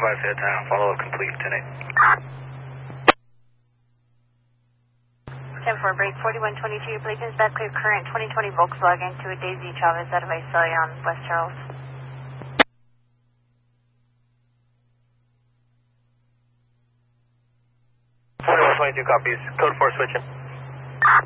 5 follow-up complete, 10-8. 10-4, break 4122, Blaken's back clear current 2020 Volkswagen to a Daisy Chavez out of Visalia on West Charles. 4122 copies, code 4 switching.